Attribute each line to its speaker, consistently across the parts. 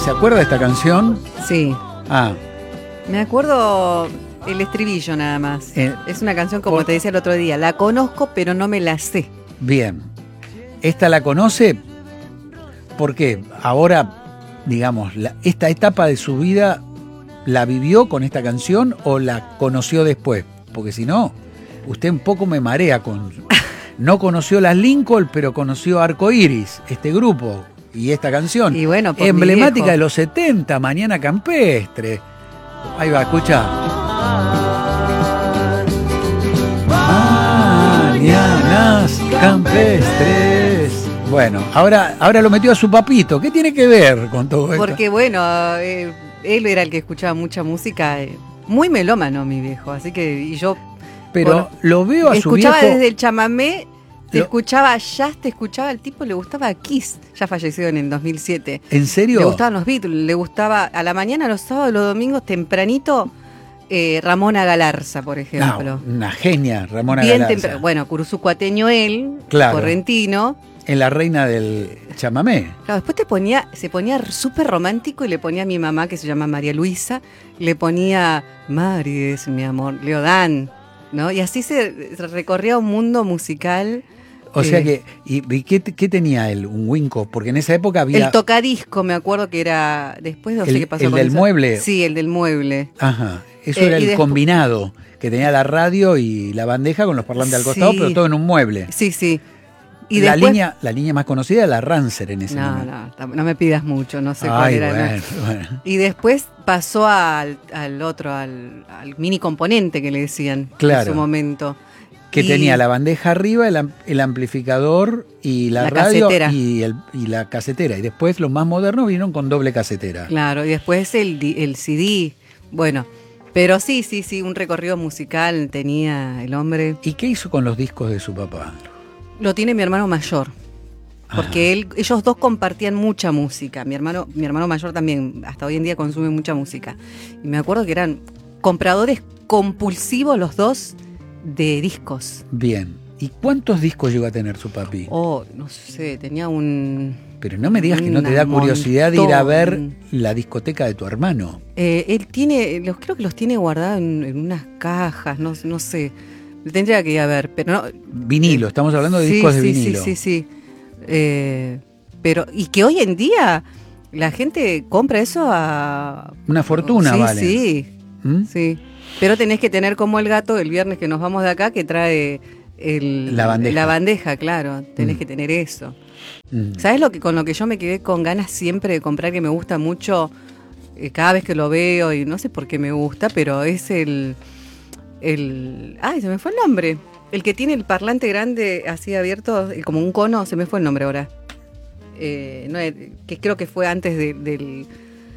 Speaker 1: ¿Se acuerda de esta canción?
Speaker 2: Sí.
Speaker 1: Ah,
Speaker 2: Me acuerdo el estribillo nada más. Es una canción, como te decía el otro día, la conozco pero no me la sé.
Speaker 1: bien. ¿Esta la conoce? Porque ahora, digamos, esta etapa de su vida la vivió con esta canción o la conoció después. Porque si no, usted un poco me marea con... No conoció las Lincoln, pero conoció Arcoiris, este grupo y esta canción.
Speaker 2: Y bueno, por
Speaker 1: emblemática de los 70, Mañana Campestre. Ahí va, escucha. Mañanas campestres. Bueno, ahora lo metió a su papito. ¿Qué tiene que ver con todo esto?
Speaker 2: Porque bueno, él era el que escuchaba mucha música, muy melómano mi viejo, así que y yo...
Speaker 1: Pero bueno, lo veo a su viejo...
Speaker 2: Escuchaba desde el chamamé, escuchaba jazz, el tipo le gustaba Kiss, ya falleció en el 2007.
Speaker 1: ¿En serio?
Speaker 2: Le gustaban los Beatles, le gustaba a la mañana, los sábados, los domingos, tempranito, Ramona Galarza, por ejemplo.
Speaker 1: No, una genia, Ramona
Speaker 2: bien
Speaker 1: Galarza.
Speaker 2: Bueno, curuzucuateño él,
Speaker 1: claro,
Speaker 2: correntino.
Speaker 1: En la reina del chamamé.
Speaker 2: Claro, después se ponía súper romántico y le ponía a mi mamá, que se llama María Luisa, le ponía Mari es mi amor, Leodán, ¿no? Y así se recorría un mundo musical.
Speaker 1: O sea que, ¿y qué tenía él? ¿Un Winco? Porque en esa época había...
Speaker 2: El tocadisco, me acuerdo que era... Después no sé qué pasó con
Speaker 1: ¿El del mueble?
Speaker 2: Sí, el del mueble.
Speaker 1: Aja, eso era el combinado, que tenía la radio y la bandeja con los parlantes al costado, pero todo en un mueble.
Speaker 2: Sí, sí. Y
Speaker 1: la
Speaker 2: después...
Speaker 1: línea más conocida era la Rancer en ese momento.
Speaker 2: No me pidas mucho, no sé cuál era. Bueno. Y después pasó al otro, al mini componente que le decían en su momento.
Speaker 1: Que tenía la bandeja arriba, el amplificador y la radio
Speaker 2: casetera.
Speaker 1: Y la casetera. Y después los más modernos vinieron con doble casetera.
Speaker 2: Claro, y después el CD. Bueno, pero sí, un recorrido musical tenía el hombre.
Speaker 1: ¿Y qué hizo con los discos de su papá?
Speaker 2: Lo tiene mi hermano mayor. Porque ellos dos compartían mucha música. Mi hermano mayor también, hasta hoy en día consume mucha música. Y me acuerdo que eran compradores compulsivos los dos de discos.
Speaker 1: Bien. ¿Y cuántos discos llegó a tener su papi?
Speaker 2: No sé, tenía un...
Speaker 1: Pero no me digas que no te da curiosidad de ir a ver la discoteca de tu hermano.
Speaker 2: Él creo que los tiene guardados en unas cajas, no sé. Tendría que ir a ver, pero no...
Speaker 1: Vinilo, estamos hablando de discos de vinilo.
Speaker 2: Sí. Pero, y que hoy en día la gente compra eso a...
Speaker 1: Una fortuna, vale.
Speaker 2: Sí. Pero tenés que tener como el gato el viernes que nos vamos de acá, que trae la bandeja, claro. Tenés que tener eso. ¿Sabés con lo que yo me quedé con ganas siempre de comprar, que me gusta mucho, cada vez que lo veo, y no sé por qué me gusta, pero es ay, se me fue el nombre. El que tiene el parlante grande así abierto, como un cono, se me fue el nombre ahora. Que creo que fue antes de...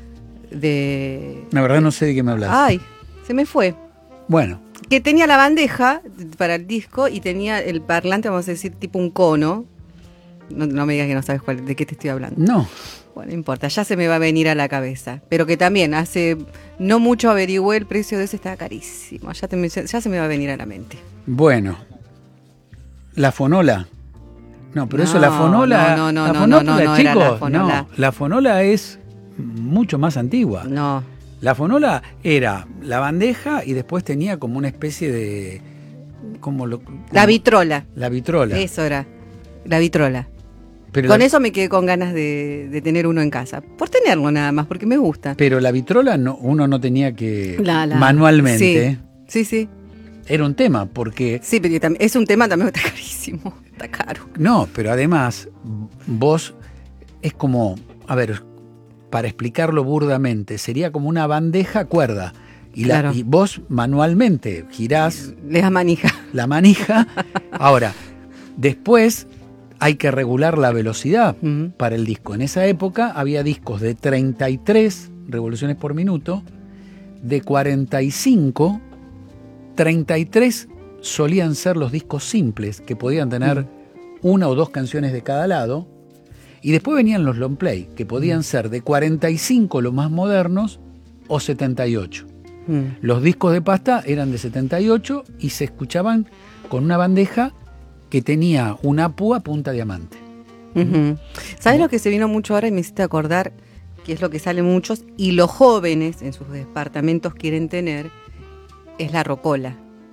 Speaker 1: La verdad no sé de qué me hablas.
Speaker 2: Ay, se me fue.
Speaker 1: Bueno.
Speaker 2: Que tenía la bandeja para el disco y tenía el parlante, vamos a decir, tipo un cono. No me digas que no sabes de qué te estoy hablando.
Speaker 1: No.
Speaker 2: Bueno, no importa, ya se me va a venir a la cabeza. Pero que también hace no mucho averigüé el precio de ese, estaba carísimo. Ya se me va a venir a la mente.
Speaker 1: Bueno, la fonola. No, pero eso la fonola.
Speaker 2: No,
Speaker 1: chicos,
Speaker 2: era la fonola.
Speaker 1: No, la fonola es mucho más antigua.
Speaker 2: No.
Speaker 1: La fonola era la bandeja y después tenía como una especie de...
Speaker 2: La vitrola.
Speaker 1: La vitrola.
Speaker 2: Eso era, la vitrola.
Speaker 1: Pero
Speaker 2: con eso me quedé con ganas de tener uno en casa. Por tenerlo nada más, porque me gusta.
Speaker 1: Pero la vitrola uno no tenía que... manualmente.
Speaker 2: Sí.
Speaker 1: Era un tema, porque...
Speaker 2: Sí, pero es un tema también, está carísimo, está caro.
Speaker 1: No, pero además, vos es como... A ver, para explicarlo burdamente, sería como una bandeja cuerda. Y vos manualmente girás...
Speaker 2: Le das manija.
Speaker 1: La manija. Ahora, después hay que regular la velocidad para el disco. En esa época había discos de 33 revoluciones por minuto, de 45, 33 solían ser los discos simples, que podían tener una o dos canciones de cada lado, y después venían los long play, que podían ser de 45 los más modernos, o 78. Los discos de pasta eran de 78 y se escuchaban con una bandeja que tenía una púa punta diamante.
Speaker 2: ¿Sabes lo que se vino mucho ahora y me hiciste acordar? que es lo que salen muchos, y los jóvenes en sus departamentos quieren tener, es la rocola.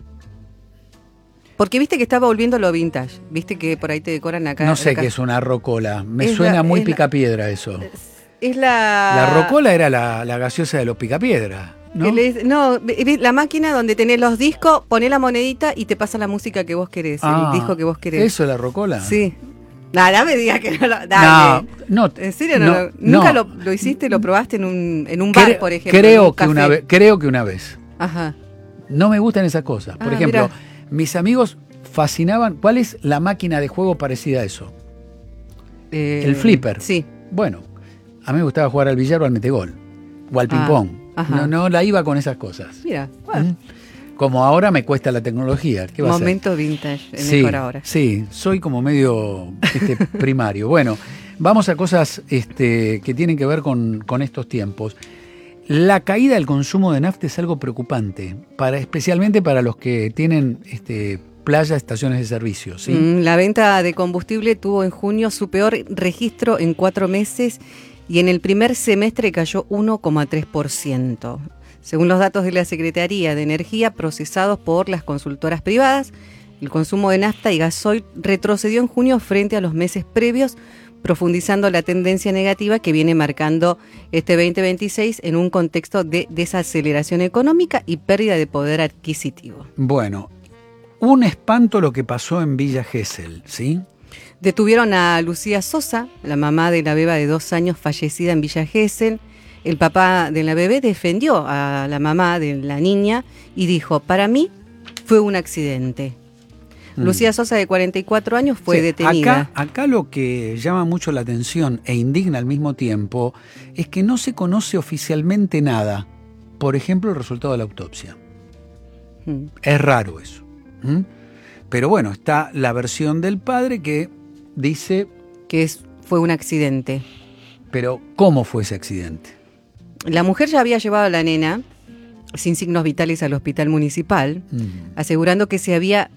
Speaker 2: Porque viste que está volviendo lo vintage, viste que por ahí te decoran acá.
Speaker 1: No sé qué es una rocola, me suena muy picapiedra eso.
Speaker 2: Es la...
Speaker 1: La rocola era la gaseosa de los picapiedra, ¿no?
Speaker 2: No, la máquina donde tenés los discos, ponés la monedita y te pasa la música que vos querés, el disco que vos querés.
Speaker 1: ¿Eso es la rocola?
Speaker 2: Sí. Nada, me digas que no lo... Dale. No. ¿En serio? ¿Nunca lo hiciste, lo probaste en un bar, por ejemplo?
Speaker 1: Creo que una vez.
Speaker 2: Ajá.
Speaker 1: No me gustan esas cosas. Por ejemplo, mis amigos fascinaban... ¿Cuál es la máquina de juego parecida a eso? El flipper.
Speaker 2: Sí.
Speaker 1: Bueno, a mí me gustaba jugar al billar o al metegol. O al ping-pong. No la iba con esas cosas.
Speaker 2: Mira, bueno.
Speaker 1: Como ahora me cuesta la tecnología. ¿Qué va
Speaker 2: Momento
Speaker 1: a ser?
Speaker 2: Vintage, mejor ahora.
Speaker 1: Sí, soy como medio primario. Bueno, vamos a cosas que tienen que ver con estos tiempos. La caída del consumo de nafta es algo preocupante, especialmente para los que tienen playas, estaciones de servicio. ¿Sí?
Speaker 2: La venta de combustible tuvo en junio su peor registro en 4 meses y en el primer semestre cayó 1,3%. Según los datos de la Secretaría de Energía procesados por las consultoras privadas, el consumo de nafta y gasoil retrocedió en junio frente a los meses previos, profundizando la tendencia negativa que viene marcando este 2026 en un contexto de desaceleración económica y pérdida de poder adquisitivo.
Speaker 1: Bueno, un espanto lo que pasó en Villa Gesell, ¿sí?
Speaker 2: Detuvieron a Lucía Sosa, la mamá de la beba de 2 años fallecida en Villa Gesell. El papá de la bebé defendió a la mamá de la niña y dijo, para mí fue un accidente. Lucía Sosa, de 44 años, fue detenida.
Speaker 1: Acá lo que llama mucho la atención e indigna al mismo tiempo es que no se conoce oficialmente nada. Por ejemplo, el resultado de la autopsia. Es raro eso. Pero bueno, está la versión del padre que dice...
Speaker 2: que fue un accidente.
Speaker 1: Pero, ¿cómo fue ese accidente?
Speaker 2: La mujer ya había llevado a la nena sin signos vitales al hospital municipal, asegurando que se había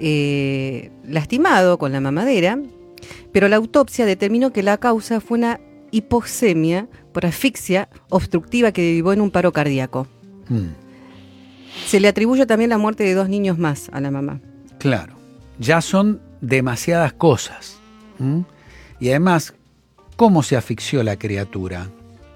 Speaker 2: lastimado con la mamadera, pero la autopsia determinó que la causa fue una hipoxemia por asfixia obstructiva que derivó en un paro cardíaco. Se le atribuye también la muerte de 2 niños más a la mamá.
Speaker 1: Claro, ya son demasiadas cosas. Y además, ¿cómo se asfixió la criatura?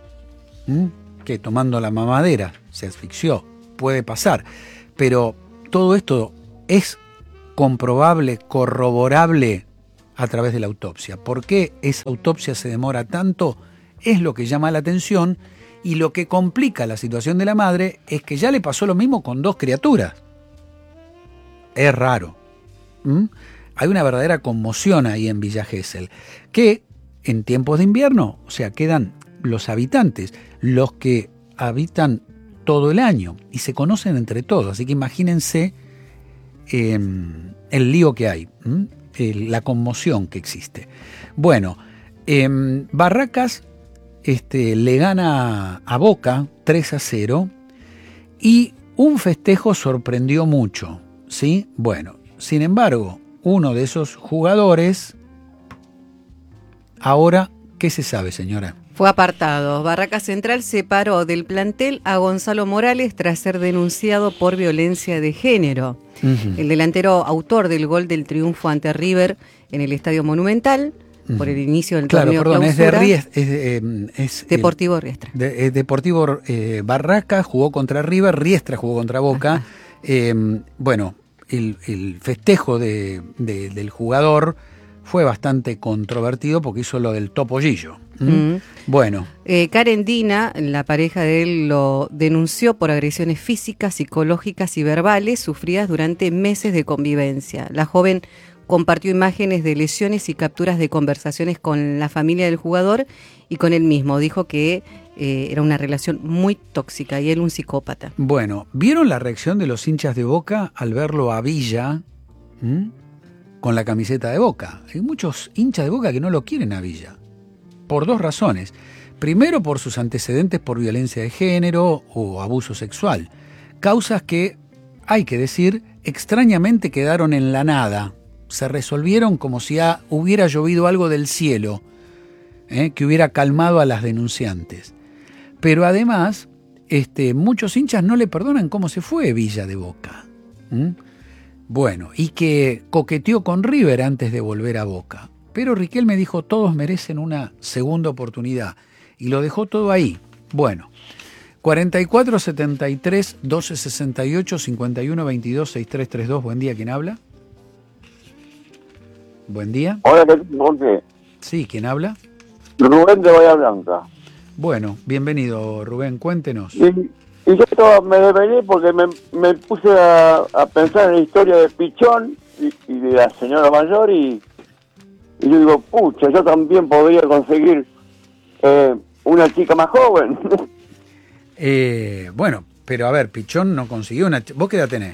Speaker 1: Que tomando la mamadera se asfixió, puede pasar, pero todo esto es comprobable, corroborable a través de la autopsia. ¿Por qué esa autopsia se demora tanto? Es lo que llama la atención y lo que complica la situación de la madre es que ya le pasó lo mismo con 2 criaturas. Es raro. Hay una verdadera conmoción ahí en Villa Gesell, que en tiempos de invierno, o sea, quedan los habitantes, los que habitan todo el año y se conocen entre todos, así que imagínense el lío que hay, la conmoción que existe. Bueno, Barracas le gana a Boca 3-0 y un festejo sorprendió mucho, ¿sí? Bueno, sin embargo, uno de esos jugadores, ahora, ¿qué se sabe, señora?
Speaker 2: Fue apartado. Barracas Central separó del plantel a Gonzalo Morales tras ser denunciado por violencia de género. El delantero autor del gol del triunfo ante River en el Estadio Monumental, por el inicio del torneo clausura.
Speaker 1: Es
Speaker 2: Deportivo Riestra.
Speaker 1: Deportivo Barracas jugó contra River, Riestra jugó contra Boca. Bueno, el festejo del jugador fue bastante controvertido porque hizo lo del topollillo. Bueno.
Speaker 2: Karen Dina, la pareja de él, lo denunció por agresiones físicas, psicológicas y verbales sufridas durante meses de convivencia. La joven compartió imágenes de lesiones y capturas de conversaciones con la familia del jugador y con él mismo. Dijo que era una relación muy tóxica y él un psicópata.
Speaker 1: Bueno, ¿vieron la reacción de los hinchas de Boca al verlo a Villa con la camiseta de Boca? Hay muchos hinchas de Boca que no lo quieren a Villa, por 2 razones. Primero, por sus antecedentes por violencia de género o abuso sexual. Causas que, hay que decir, extrañamente quedaron en la nada. Se resolvieron como si hubiera llovido algo del cielo. que hubiera calmado a las denunciantes. Pero además, muchos hinchas no le perdonan cómo se fue Villa de Boca. Bueno, y que coqueteó con River antes de volver a Boca. Pero Riquelme dijo, todos merecen una segunda oportunidad. Y lo dejó todo ahí. Bueno, 44 73 12 68 51 22 63 32. Buen día, ¿quién habla? Buen día.
Speaker 3: Hola, ¿por qué?
Speaker 1: Sí, ¿quién habla?
Speaker 3: Rubén de Bahía Blanca.
Speaker 1: Bueno, bienvenido, Rubén, cuéntenos.
Speaker 3: Y yo me desvelé porque me puse a pensar en la historia de Pichón y de la señora mayor y yo digo, pucha, yo también podría conseguir una chica más joven.
Speaker 1: Bueno, pero a ver, Pichón no consiguió una... ¿Vos qué edad tenés?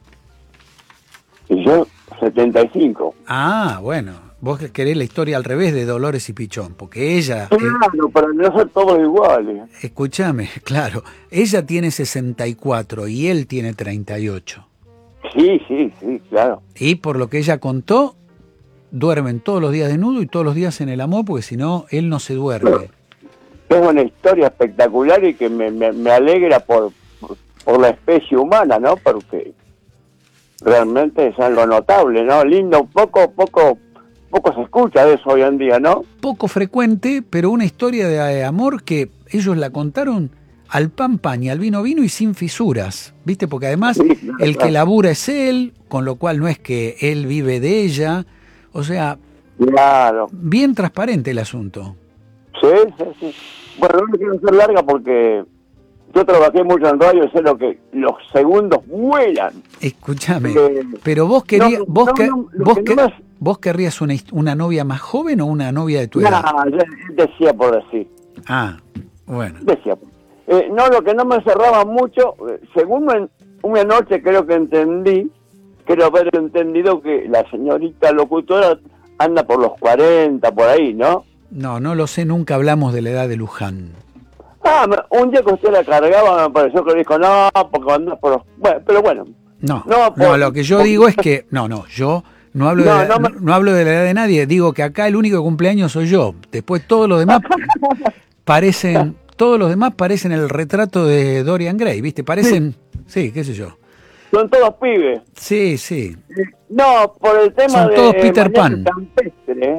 Speaker 3: Y yo, 75.
Speaker 1: Ah, bueno, vos querés la historia al revés de Dolores y Pichón, porque ella...
Speaker 3: Claro, para no ser todos iguales.
Speaker 1: Escúchame, claro, ella tiene 64 y él tiene 38.
Speaker 3: Sí, claro.
Speaker 1: Y por lo que ella contó, duermen todos los días desnudos y todos los días en el amor, porque si no, él no se duerme.
Speaker 3: Es una historia espectacular y que me alegra por la especie humana, ¿no? Porque realmente es algo notable, ¿no? Lindo, poco se escucha de eso hoy en día, ¿no?
Speaker 1: Poco frecuente, pero una historia de amor que ellos la contaron al pan y al vino y sin fisuras, ¿viste? Porque además
Speaker 3: sí, claro,
Speaker 1: el que labura es él, con lo cual no es que él vive de ella, o sea,
Speaker 3: claro,
Speaker 1: bien transparente el asunto.
Speaker 3: Sí. Bueno, no me quiero hacer larga porque yo trabajé mucho en radio y sé lo que los segundos vuelan.
Speaker 1: Escúchame, pero vos querías, vos querrías una novia más joven o una novia de tu edad.
Speaker 3: No, yo decía por decir.
Speaker 1: Ah, bueno.
Speaker 3: Decía. No, lo que no me cerraba mucho, según una noche creo que creo haber entendido que la señorita locutora anda por los 40, por ahí, ¿no?
Speaker 1: No lo sé, nunca hablamos de la edad de Luján.
Speaker 3: Un día que usted la cargaba me pareció que le dijo, no, porque andas por los... Bueno, pero bueno.
Speaker 1: No, lo que yo digo es que... yo no hablo, no hablo de la edad de nadie, digo que acá el único que cumple años soy yo. Después todos los demás parecen el retrato de Dorian Gray, ¿viste? Parecen, sí, qué sé yo.
Speaker 3: Son todos pibes.
Speaker 1: Sí.
Speaker 3: No, por el tema
Speaker 1: son
Speaker 3: de...
Speaker 1: todos Peter Pan.
Speaker 3: Campestre,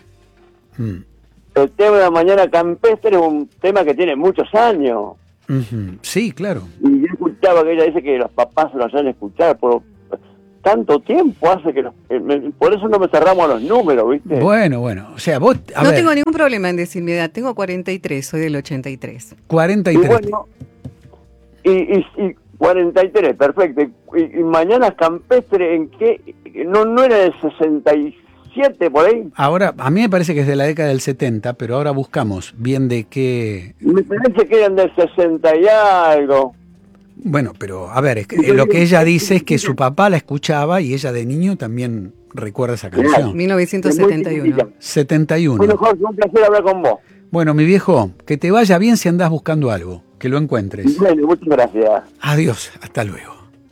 Speaker 3: El tema de la mañana campestre es un tema que tiene muchos años.
Speaker 1: Sí, claro.
Speaker 3: Y yo escuchaba que ella dice que los papás lo hayan escuchado por tanto tiempo hace que por eso no me cerramos los números, ¿viste?
Speaker 1: Bueno, o sea, vos...
Speaker 2: No tengo ningún problema en decir mi edad, tengo 43, soy del 83.
Speaker 1: 43.
Speaker 3: Y bueno, y 43, perfecto. Y mañana campestre, ¿en qué? ¿No era del 67 por ahí?
Speaker 1: Ahora, a mí me parece que es de la década del 70, pero ahora buscamos bien de qué...
Speaker 3: Me parece que eran del 60 y algo.
Speaker 1: Bueno, pero a ver, lo que ella dice es que su papá la escuchaba y ella de niño también recuerda esa canción.
Speaker 2: 1971.
Speaker 1: 71.
Speaker 3: Bueno, Jorge, un placer hablar con vos.
Speaker 1: Bueno, mi viejo, que te vaya bien si andás buscando algo, que lo encuentres.
Speaker 3: Bueno, muchas gracias.
Speaker 1: Adiós, hasta luego.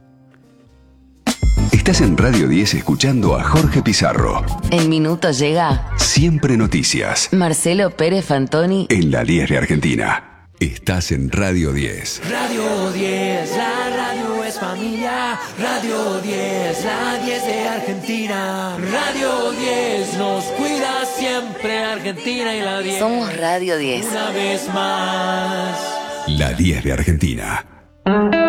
Speaker 4: Estás en Radio 10 escuchando a Jorge Pizarro.
Speaker 5: En minutos llega
Speaker 4: Siempre Noticias.
Speaker 5: Marcelo Pérez Fantoni
Speaker 4: En la 10 de Argentina. Estás en Radio 10.
Speaker 6: Radio 10, la radio es familia. Radio 10, la 10 de Argentina. Radio 10 nos cuida siempre Argentina y la 10.
Speaker 5: Somos Radio 10.
Speaker 6: Una vez más.
Speaker 4: La 10 de Argentina.